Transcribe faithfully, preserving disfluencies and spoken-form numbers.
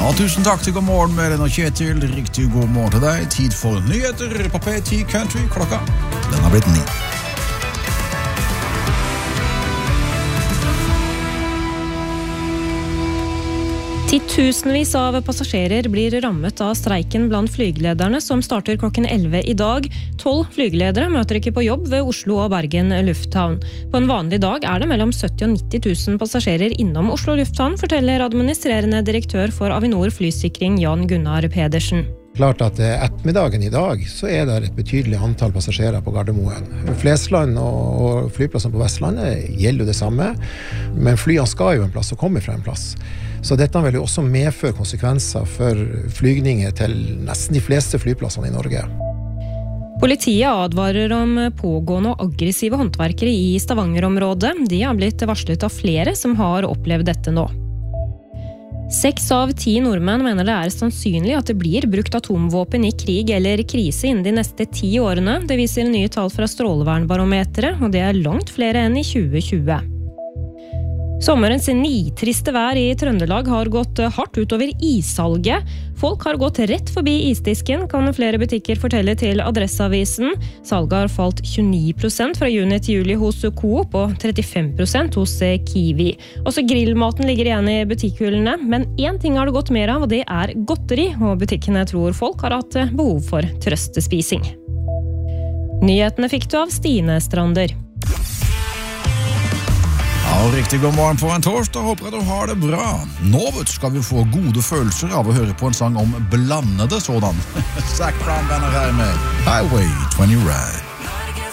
Ja, tusen takk til God morgen med den og Kjetil. Riktig god morgen til deg. Tid for nyheter på P ti Country. Klokka, den har blitt ni. Titusenvis av passasjerer blir rammet av streiken blant flygelederne som starter klokken elleve i dag. Tolv flygeledere møter ikke på jobb ved Oslo og Bergen lufthavn. På en vanlig dag er det mellom sytti og nitti tusen passasjerer innom Oslo lufthavn, forteller administrerende direktør for Avinor Flysikring Jan Gunnar Pedersen. Klart at ettermiddagen i dag så er det et betydelig antall passasjerer på Gardermoen. Flesland og flyplassen på Vestlandet gjelder jo det samme, men flyene skal jo en plass og komme fra en plass. Så dette vil jo også medføre konsekvenser for flygninger til nesten de fleste flyplassene i Norge. Politiet advarer om pågående og aggressive håndverkere i Stavanger-området. De har blitt varslet av flere som har opplevd dette nå. Seks av ti nordmenn mener det er sannsynlig at det blir brukt atomvåpen i krig eller krise innen de neste ti årene. Det viser nye tall fra Strålevernbarometeret, og det er langt flere enn i tjue tjue. Sommerens nitriste vær i Trøndelag har gått hardt utover issalget. Folk har gått rett forbi isdisken, kan flere butikker fortelle til Adresseavisen. Salget har falt tjueni prosent fra juni til juli hos Coop og trettifem prosent hos Kiwi. Også grillmaten ligger igjen i butikkhyllene, men én ting har det gått mer av, og det er godteri, og butikkene tror folk har hatt behov for trøstespising. Nyhetene fikk du av Stine Strander. Ja, riktig god morgen på en torsdag. Håper at du har det bra. Nå vet skal vi få gode følelser av å høre på en sang om blandede sådan. Zac Brown banner her med Highway twenty Ride.